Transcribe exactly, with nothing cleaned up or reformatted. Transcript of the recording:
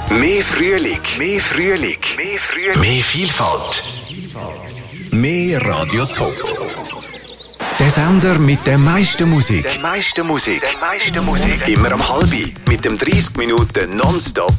Mehr Frühling. Mehr Frühling. Mehr Frühling. Mehr Vielfalt. Mehr Radio Top. Der Sender mit der meisten Musik. Der meisten Musik. Der meisten Musik. Immer um halb mit dem dreißig Minuten Nonstop